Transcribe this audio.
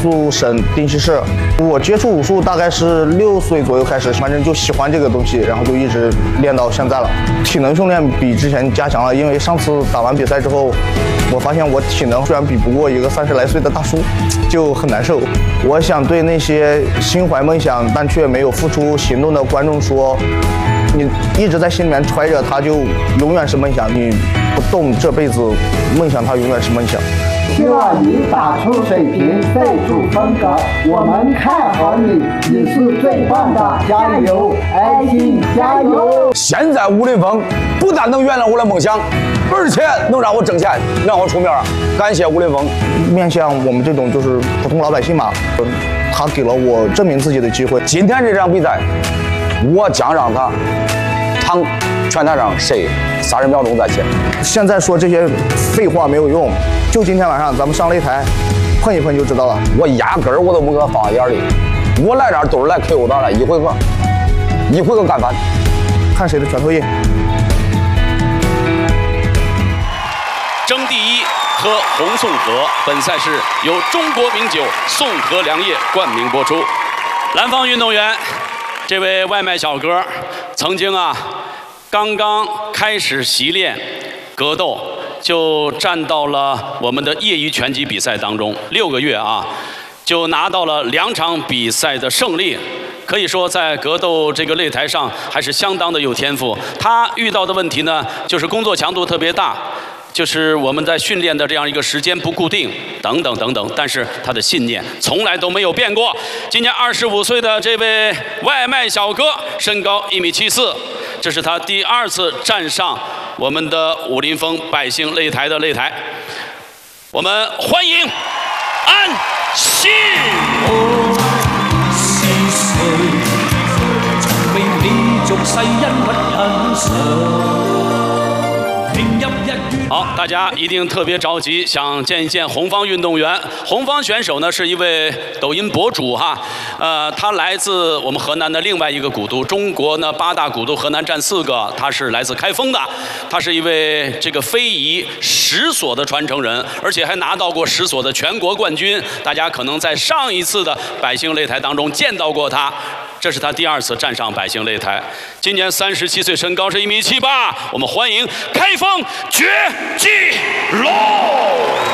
肃省定西市。我接触武术大概是6岁左右开始，反正就喜欢这个东西，然后就一直练到现在了。体能训练比之前加强了，因为上次打完比赛之后，我发现我体能虽然比不过一个30来岁的大叔，就很难受。我想对那些心怀梦想但却没有付出行动的观众说，你一直在心里面揣着，它就永远是梦想。你不动，这辈子梦想它永远是梦想。 希望你打出水平，赛出风格，我们看好你，你是最棒的，加油，爱心加油！ 现在吴林峰不但能圆了我的梦想，而且能让我挣钱，让我出名。感谢吴林峰。 面向我们这种就是普通老百姓嘛，他给了我证明自己的机会。 今天这场比赛，我将让他尝拳台上谁30秒钟在前。 现在说这些废话没有用，就今天晚上咱们上擂台碰一碰就知道了。 我压根儿我都没给他放在眼里，我来这儿都是来 KO 他的，一回合干翻， 看谁的拳头硬。 争第一喝红宋河，本赛事由中国名酒宋河良业冠名播出。蓝方运动员，这位外卖小哥，曾经刚刚开始习练格斗，就站到了我们的业余拳击比赛当中，6个月就拿到了2场比赛的胜利。可以说，在格斗这个擂台上还是相当的有天赋。他遇到的问题呢，就是工作强度特别大。就是我们在训练的这样一个时间不固定，等等等等，但是他的信念从来都没有变过。今年25岁的这位外卖小哥，身高1.74米，这是他第2次站上我们的武林风百姓擂台的擂台。我们欢迎安信。好，大家一定特别着急，想见一见红方运动员。红方选手呢是一位抖音博主他来自我们河南的另外一个古都。中国呢8大古都，河南占4个，他是来自开封的。他是一位这个非遗10所的传承人，而且还拿到过10所的全国冠军。大家可能在上一次的百姓擂台当中见到过他。这是他第2次站上百姓擂台，今年37岁，身高是1.78米。我们欢迎开封绝技龙。